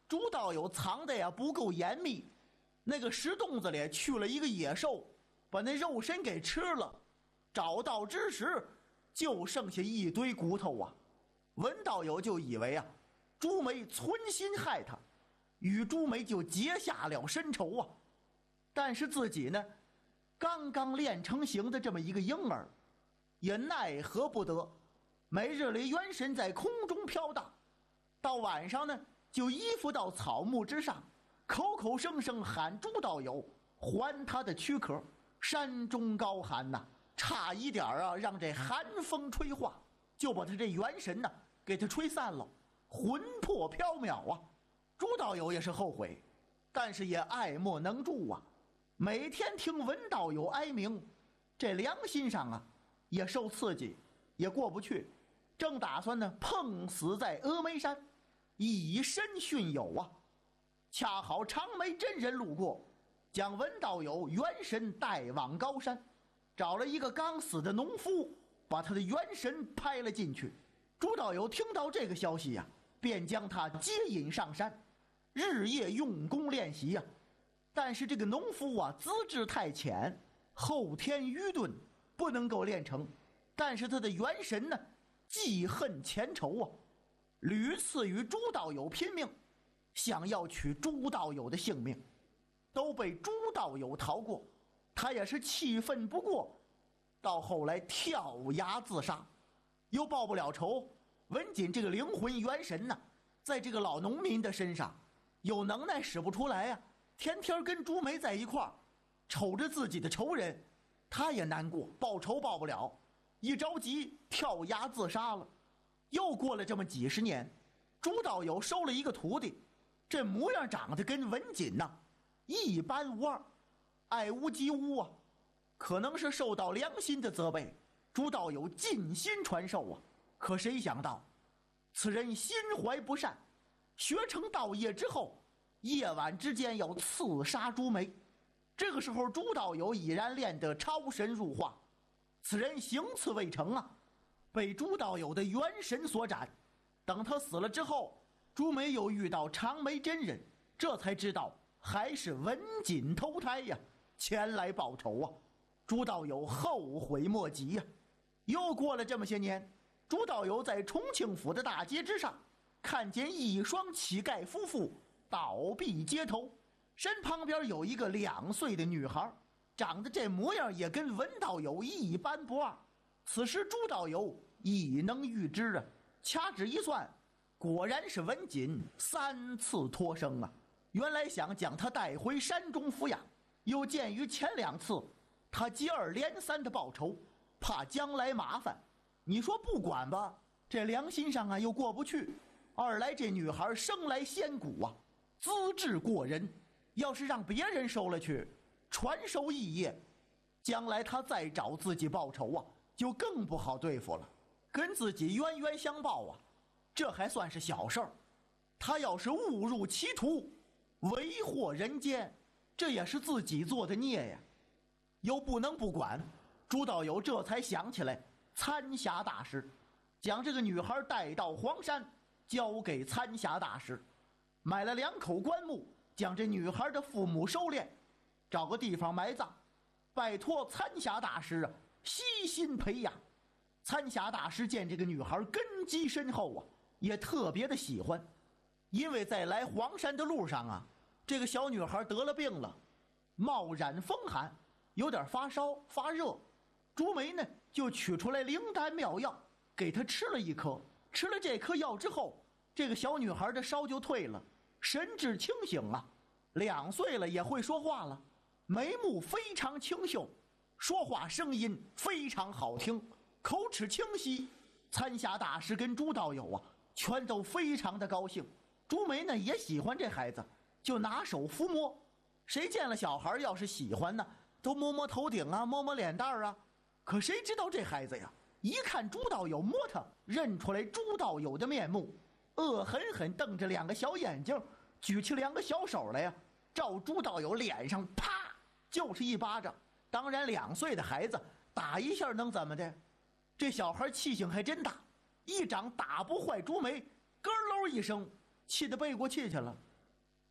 朱道友藏的呀不够严密，那个石洞子里去了一个野兽，把那肉身给吃了。找到之时，就剩下一堆骨头啊。文道友就以为啊，朱梅存心害他，与朱梅就结下了深仇啊。但是自己呢，刚刚练成形的这么一个婴儿，也奈何不得。每日里元神在空中飘荡，到晚上呢，就依附到草木之上，口口声声喊朱道友还他的躯壳。山中高寒呐，差一点啊让这寒风吹化，就把他这元神呐给他吹散了，魂魄缥缈啊。朱道友也是后悔，但是也爱莫能助啊。每天听文道友哀鸣，这良心上啊也受刺激，也过不去，正打算呢碰死在峨眉山，以身殉友啊。恰好长眉真人路过，将文道友元神带往高山，找了一个刚死的农夫，把他的元神拍了进去。朱道友听到这个消息呀，便将他接引上山，日夜用功练习呀。但是这个农夫啊资质太浅，后天愚钝，不能够练成。但是他的元神呢记恨前仇啊，屡次与朱道友拼命，想要取朱道友的性命，都被朱道友逃过。他也是气愤不过，到后来跳崖自杀。又报不了仇，文锦这个灵魂元神呢，在这个老农民的身上有能耐使不出来呀，天天跟朱梅在一块儿，瞅着自己的仇人，他也难过，报仇报不了，一着急跳崖自杀了。又过了这么几十年，朱道友收了一个徒弟，这模样长得跟文锦呐一般无二，爱屋及乌啊。可能是受到良心的责备，朱道友尽心传授啊。可谁想到此人心怀不善，学成道业之后，夜晚之间要刺杀朱梅。这个时候朱道友已然练得超神入化，此人行刺未成啊，被朱道友的元神所斩。等他死了之后，朱梅又遇到长眉真人，这才知道还是文锦投胎呀，前来报仇啊。朱道友后悔莫及呀。又过了这么些年，朱道友在重庆府的大街之上，看见一双乞丐夫妇倒闭街头，身旁边有一个2岁的女孩，长得这模样也跟文道友一般不二。此时朱道友已能预知啊，掐指一算，果然是文锦3次托生啊。原来想将他带回山中抚养，又鉴于前2次他接二连三的报仇，怕将来麻烦，你说不管吧，这良心上啊又过不去。二来这女孩生来仙骨啊，资质过人，要是让别人收了去，传授异业，将来他再找自己报仇啊，就更不好对付了。跟自己冤冤相报啊，这还算是小事儿，他要是误入歧途，为祸人间，这也是自己做的孽呀。又不能不管，朱道友这才想起来参侠大师，将这个女孩带到黄山，交给参侠大师，买了2口棺木，将这女孩的父母收敛，找个地方埋葬，拜托参侠大师啊悉心培养。参侠大师见这个女孩根基深厚啊，也特别的喜欢。因为在来黄山的路上啊，这个小女孩得了病了，冒染风寒，有点发烧发热。朱梅呢就取出来灵丹妙药，给她吃了1颗。吃了这颗药之后，这个小女孩的烧就退了，神志清醒啊，2岁了也会说话了，眉目非常清秀，说话声音非常好听，口齿清晰。参侠大师跟朱道友啊全都非常的高兴。朱梅呢也喜欢这孩子，就拿手抚摸。谁见了小孩要是喜欢呢，都摸摸头顶啊，摸摸脸蛋啊。可谁知道这孩子呀，一看朱道友摸他，认出来朱道友的面目，恶狠狠瞪着2个小眼睛，举起2个小手来呀，照朱道友脸上啪就是一巴掌。当然2岁的孩子打一下能怎么的？这小孩气性还真大，一掌打不坏朱梅，咯喽一声，气得背过气去了。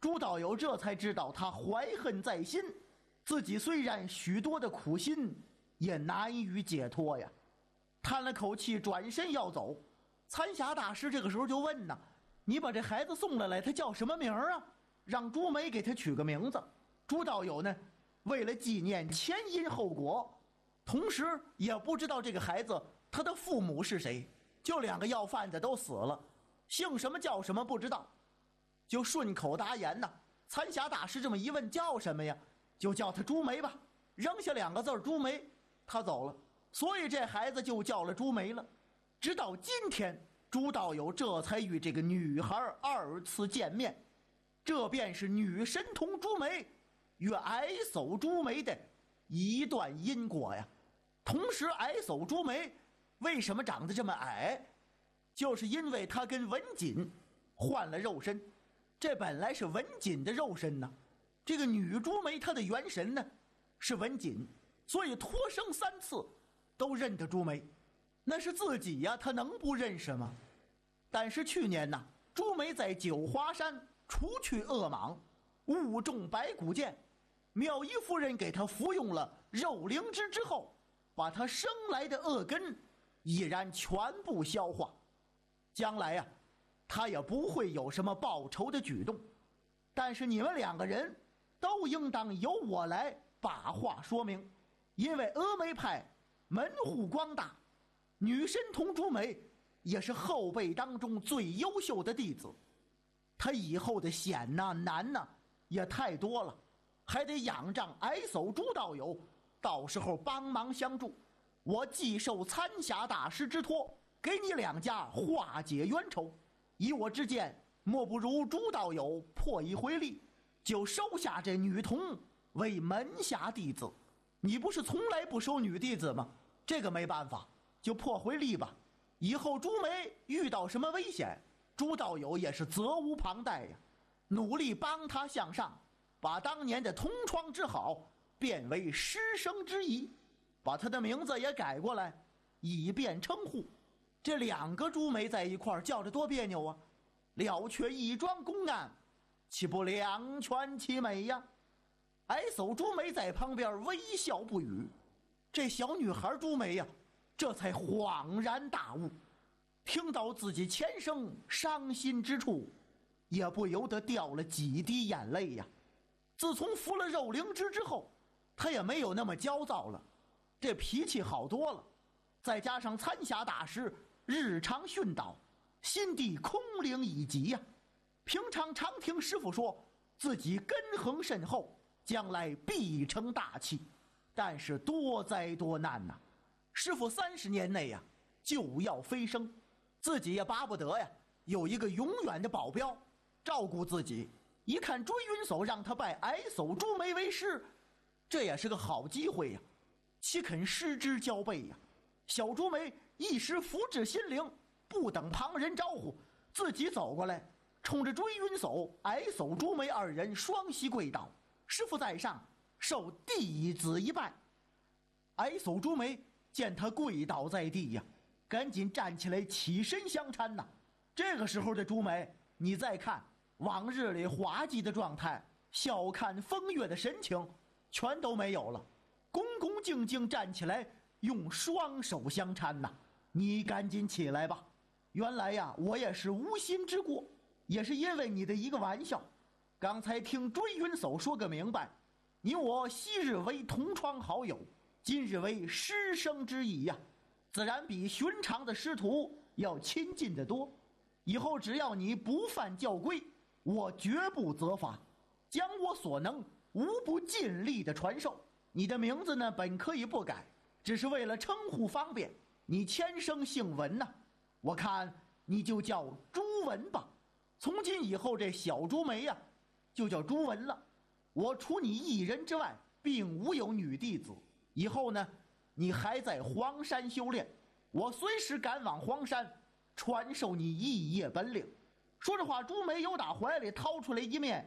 朱道友这才知道他怀恨在心，自己虽然许多的苦心，也难于解脱呀。叹了口气，转身要走。参霞大师这个时候就问呢：“你把这孩子送来，他叫什么名啊？让朱梅给他取个名字。”朱道友呢，为了纪念前因后果，同时也不知道这个孩子他的父母是谁，就2个要饭的都死了，姓什么叫什么不知道，就顺口答言呐。参霞大师这么一问，叫什么呀？就叫他朱梅吧，扔下2个字朱梅，他走了。所以这孩子就叫了朱梅了。直到今天，朱道友这才与这个女孩2次见面，这便是女神童朱梅与矮叟朱梅的一段因果呀。同时，矮叟朱梅为什么长得这么矮，就是因为她跟文锦换了肉身。这本来是文锦的肉身呢，这个女朱梅她的元神呢是文锦，所以托生3次都认得朱梅。那是自己呀，她能不认识吗？但是去年呢，朱梅在九华山除去恶蟒，误中白骨剑，妙仪夫人给她服用了肉灵芝之后，把她生来的恶根已然全部消化。将来呀，她也不会有什么报仇的举动。但是你们2个人都应当由我来把话说明，因为峨眉派门户广大，女神童朱梅也是后辈当中最优秀的弟子，她以后的险呐难呐也太多了，还得仰仗矮叟朱道友到时候帮忙相助。我既受参霞大师之托，给你2家化解冤仇。以我之见，莫不如朱道友破一回例，就收下这女童为门下弟子。你不是从来不收女弟子吗？这个没办法，就破回例吧。以后朱梅遇到什么危险，朱道友也是责无旁贷呀，努力帮她向上，把当年的同窗之好变为师生之谊，把她的名字也改过来，以便称呼。这2个朱梅在一块儿叫着多别扭啊！了却一桩公案，岂不两全其美呀？矮叟朱梅在旁边微笑不语。这小女孩朱梅呀，这才恍然大悟，听到自己前生伤心之处，也不由得掉了几滴眼泪呀。自从服了肉灵芝之后，她也没有那么焦躁了，这脾气好多了。再加上参霞大师日常训导，心地空灵以极呀。平常常听师傅说自己根恒甚厚，将来必成大器。但是多灾多难呐，师傅30年内呀就要飞升，自己也巴不得呀有一个永远的保镖照顾自己。一看追云叟让他拜矮叟朱梅为师，这也是个好机会呀，岂肯失之交臂呀？小朱梅一时福至心灵，不等旁人招呼，自己走过来，冲着追云叟、矮叟朱梅2人双膝跪倒：“师傅在上，受弟子一拜。”矮叟朱梅见他跪倒在地呀，赶紧站起来起身相搀呐。这个时候的朱梅，你再看往日里滑稽的状态，笑看风月的神情，全都没有了，恭恭敬敬站起来，用双手相搀呐。你赶紧起来吧，原来呀，我也是无心之过，也是因为你的一个玩笑。刚才听追云叟说个明白，你我昔日为同窗好友，今日为师生之谊呀，自然比寻常的师徒要亲近得多。以后只要你不犯教规，我绝不责罚，将我所能无不尽力的传授。你的名字呢，本可以不改，只是为了称呼方便。你前生姓文呐，我看你就叫朱文吧。从今以后，这小朱梅呀，就叫朱文了。我除你一人之外，并无有女弟子。以后呢，你还在黄山修炼，我随时赶往黄山，传授你一业本领。说着话，朱梅由打怀里掏出来一面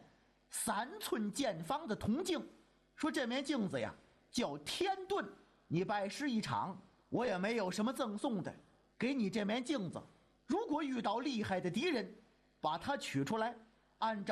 3寸见方的铜镜，说这面镜子呀叫天盾，你拜师一场，我也没有什么赠送的，给你这面镜子，如果遇到厉害的敌人，把它取出来，按照